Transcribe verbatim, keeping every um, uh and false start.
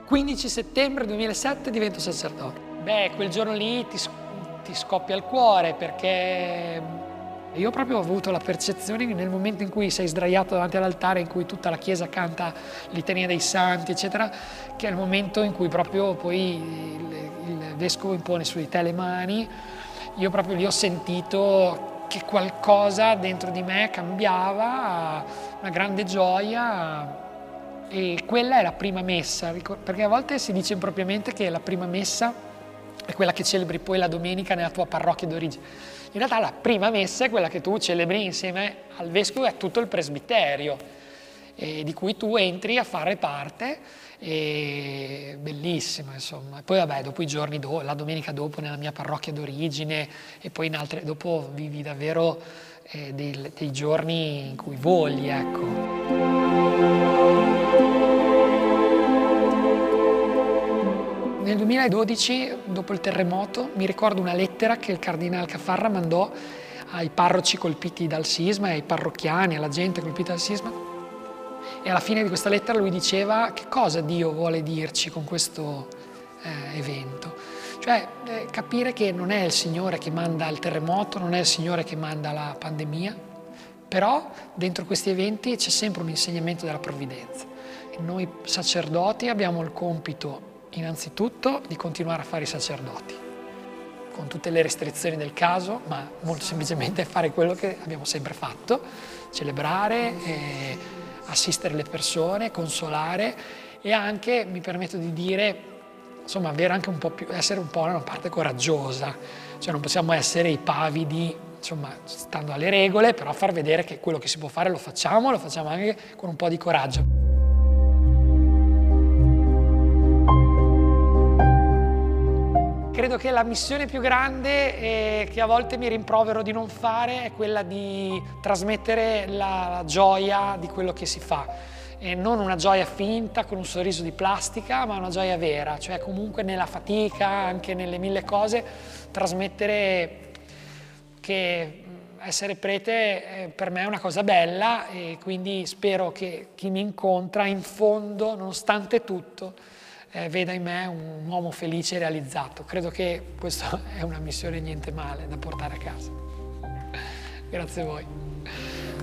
quindici settembre duemilasette divento sacerdote. Beh, quel giorno lì ti, ti scoppia il cuore, perché io proprio ho avuto la percezione che nel momento in cui sei sdraiato davanti all'altare, in cui tutta la chiesa canta litania dei santi, eccetera, che è il momento in cui proprio poi il, il vescovo impone su di te le mani. Io proprio lì ho sentito che qualcosa dentro di me cambiava, una grande gioia. E quella è la prima messa, perché a volte si dice impropriamente che la prima messa è quella che celebri poi la domenica nella tua parrocchia d'origine. In realtà la prima messa è quella che tu celebri insieme al vescovo e a tutto il presbiterio, e di cui tu entri a fare parte, e bellissima, insomma. E poi vabbè, dopo i giorni dopo, la domenica dopo nella mia parrocchia d'origine, e poi in altre, dopo vivi davvero eh, dei, dei giorni in cui voli, ecco. Nel duemiladodici, dopo il terremoto, mi ricordo una lettera che il cardinale Caffarra mandò ai parroci colpiti dal sisma, ai parrocchiani, alla gente colpita dal sisma. E alla fine di questa lettera lui diceva che cosa Dio vuole dirci con questo eh, evento. Cioè eh, capire che non è il Signore che manda il terremoto, non è il Signore che manda la pandemia, però dentro questi eventi c'è sempre un insegnamento della provvidenza. E noi sacerdoti abbiamo il compito innanzitutto di continuare a fare i sacerdoti, con tutte le restrizioni del caso, ma molto semplicemente fare quello che abbiamo sempre fatto, celebrare, eh, assistere le persone, consolare, e anche, mi permetto di dire, insomma, avere anche un po' più, essere un po' una parte coraggiosa, cioè non possiamo essere i pavidi, insomma, stando alle regole, però far vedere che quello che si può fare lo facciamo, lo facciamo anche con un po' di coraggio. Credo che la missione più grande eh, che a volte mi rimprovero di non fare è quella di trasmettere la gioia di quello che si fa. E non una gioia finta con un sorriso di plastica, ma una gioia vera, cioè comunque nella fatica, anche nelle mille cose, trasmettere che essere prete eh, per me è una cosa bella, e quindi spero che chi mi incontra in fondo, nonostante tutto, Eh, veda in me un uomo felice e realizzato. Credo che questa è una missione niente male da portare a casa. Grazie a voi.